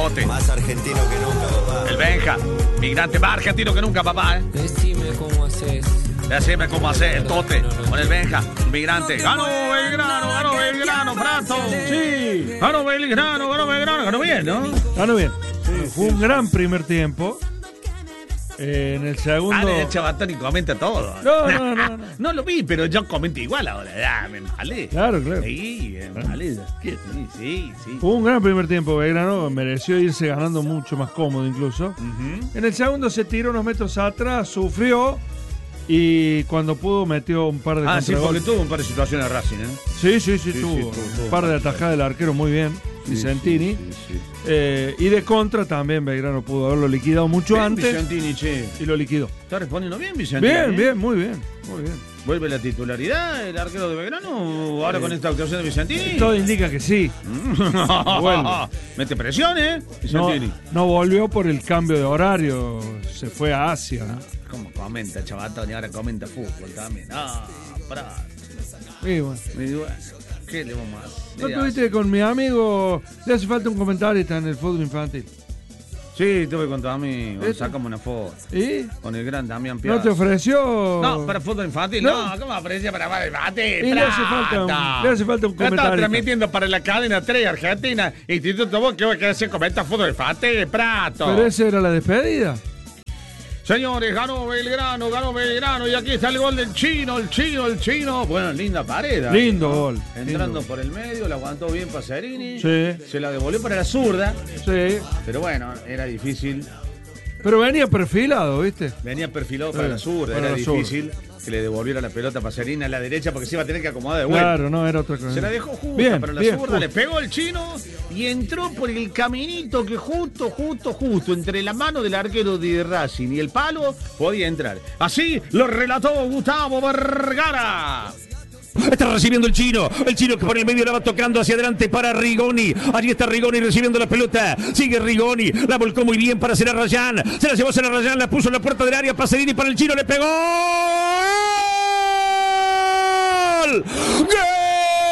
Tote. Más argentino que nunca, papá. El Benja. Migrante más argentino que nunca, papá, Decime cómo haces. Decime cómo hacer el Tote con el Benja. Migrante. Ganó Belgrano, Prato. Sí. Ganó Belgrano. Ganó bien, ¿no? Ganó bien. Fue un gran primer tiempo. En el segundo... El Chabatón y comenta todo. No. No lo vi, pero yo comento igual ahora. Ya, me empalé. Claro. Sí, me empalé. Sí. Fue un gran primer tiempo. Belgrano mereció irse ganando mucho más cómodo incluso. En el segundo se tiró unos metros atrás, sufrió y cuando pudo metió un par de sí, porque contragolpes. tuvo un par de situaciones de Racing, ¿eh? Sí, tuvo un par de atajadas del arquero muy bien, Vicentini. Sí. Y de contra también Belgrano pudo haberlo liquidado mucho Bien, antes Vicentini, che. y lo liquidó. ¿Está respondiendo bien, Vicentini? Bien, muy bien. ¿Vuelve la titularidad el arquero de Belgrano ahora con esta actuación de Vicentini? Todo indica que sí. Vuelve. Mete presión, ¿eh? Vicentini. No volvió por el cambio de horario, se fue a Asia. ¿Cómo comenta, Chabatón? Y ahora comenta fútbol también. Pará. Y bueno. ¿Qué le vamos a hacer? ¿No tuviste con mi amigo? Le hace falta un comentarista en el fútbol infantil. Sí, tuve con tu amigo. ¿Esto? Sacamos una foto. ¿Y? Con el gran Damián Piazza. ¿No te ofreció? No, para fútbol infantil. No. No, ¿cómo ofrecía para fútbol infantil? Y le hace falta un Estaba comentarista. transmitiendo para la cadena 3 Argentina. Instituto Vos, que se comenta fútbol infantil, Prato. Pero esa era la despedida. Señores, ganó Belgrano y aquí está el gol del chino. Bueno, linda pared. Lindo gol. Entrando lindo. por el medio, la aguantó bien Pacerini. Sí. Se la devolvió para la zurda. Sí. Pero bueno, era difícil. Pero venía perfilado, ¿viste? Venía perfilado para la zurda. para Era la zurda. difícil que le devolviera la pelota a Pacerini a la derecha porque se iba a tener que acomodar de vuelta. Claro, no, era otra cosa. Se la dejó justa Bien, para la bien, zurda, justo. le pegó el chino y entró por el caminito que justo entre la mano del arquero de Racing y el palo podía entrar. Así lo relató Gustavo Vergara. Está recibiendo el chino que por el medio la va tocando hacia adelante para Rigoni. Allí está Rigoni recibiendo la pelota. Sigue Rigoni, la volcó muy bien para Rayán. Se la llevó Rayán, la puso en la puerta del área. Pacerini para el chino, le pegó. ¡Gol!